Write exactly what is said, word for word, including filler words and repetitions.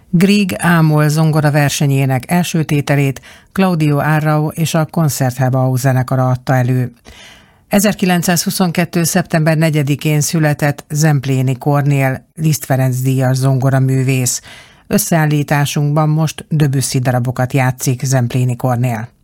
Grieg Ámol zongora versenyének első tételét Claudio Arrau és a Konzertgebouw zenekara adta elő. ezerkilencszázhuszonkettő. szeptember negyedikén született Zempléni Kornél, Liszt Ferenc díjas zongoraművész. Összeállításunkban most Debussy darabokat játszik Zempléni Kornél.